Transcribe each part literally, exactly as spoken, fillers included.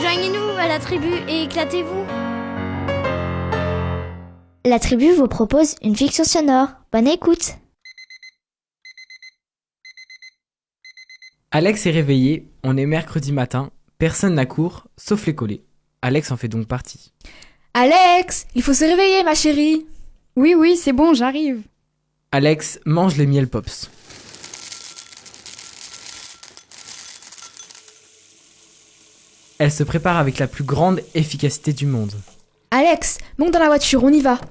Rejoignez-nous à la tribu et éclatez-vous. La tribu vous propose une fiction sonore. Bonne écoute. Alex est réveillé, on est mercredi matin, personne n'accourt, sauf les collés. Alex en fait donc partie. Alex, il faut se réveiller, ma chérie. Oui, oui, c'est bon, j'arrive. Alex mange les miel pops. Elle se prépare avec la plus grande efficacité du monde. Alex, monte dans la voiture, on y va.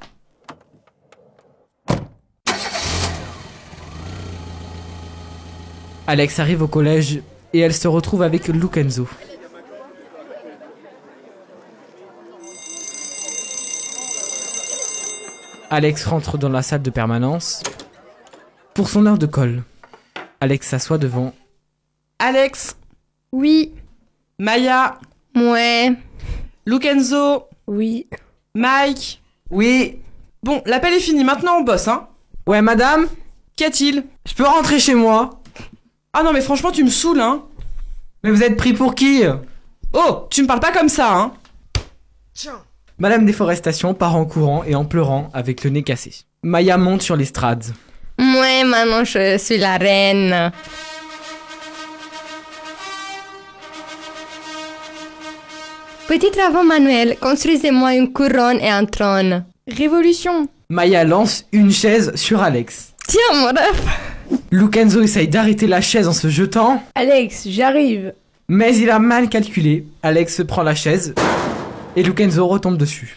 Alex arrive au collège et elle se retrouve avec Lukenzo. Alex rentre dans la salle de permanence pour son heure de colle. Alex s'assoit devant. Alex. Oui. Maya. Ouais. Lukenzo. Oui. Mike. Oui. Bon, l'appel est fini, maintenant on bosse, hein. Ouais, madame? Qu'y a-t-il? Je peux rentrer chez moi? Ah non mais franchement tu me saoules, hein. Mais vous êtes pris pour qui? Oh, tu me parles pas comme ça, hein. Tiens. Madame Déforestation part en courant et en pleurant avec le nez cassé. Maya monte sur l'estrade. Ouais, maintenant je suis la reine. Petit travaux manuel, construisez-moi une couronne et un trône. Révolution. Maya lance une chaise sur Alex. Tiens, mon ref. Lukenzo essaye d'arrêter la chaise en se jetant. Alex, j'arrive. Mais il a mal calculé. Alex se prend la chaise et Lukenzo retombe dessus.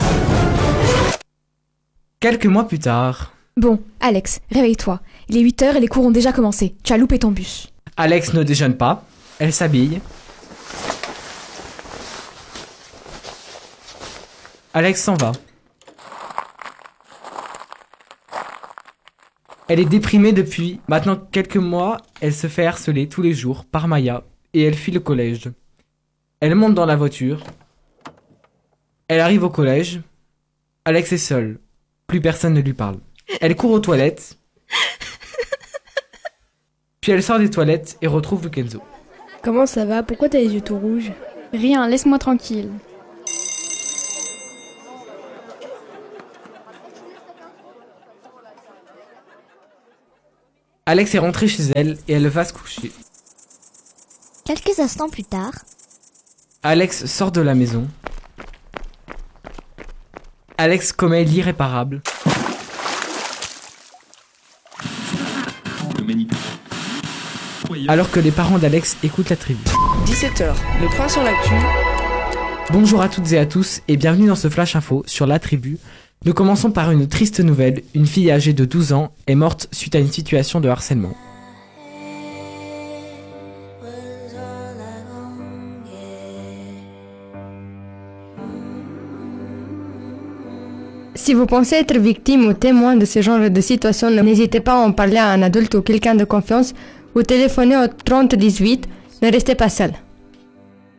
Quelques mois plus tard. Bon, Alex, réveille-toi. Il est huit heures et les cours ont déjà commencé. Tu as loupé ton bus. Alex ne déjeune pas. Elle s'habille. Alex s'en va. Elle est déprimée depuis maintenant quelques mois. Elle se fait harceler tous les jours par Maya et elle fuit le collège. Elle monte dans la voiture. Elle arrive au collège. Alex est seule. Plus personne ne lui parle. Elle court aux toilettes. Puis elle sort des toilettes et retrouve Lukenzo. Comment ça va? Pourquoi t'as les yeux tout rouges? Rien, laisse-moi tranquille. Alex est rentrée chez elle et elle va se coucher. Quelques instants plus tard. Alex sort de la maison. Alex commet l'irréparable. Alors que les parents d'Alex écoutent la tribu. dix-sept heures, le point sur l'actu. Bonjour à toutes et à tous et bienvenue dans ce Flash Info sur la tribu. Nous commençons par une triste nouvelle. Une fille âgée de douze ans est morte suite à une situation de harcèlement. Si vous pensez être victime ou témoin de ce genre de situation, n'hésitez pas à en parler à un adulte ou quelqu'un de confiance ou téléphonez au trente dix-huit. Ne restez pas seul.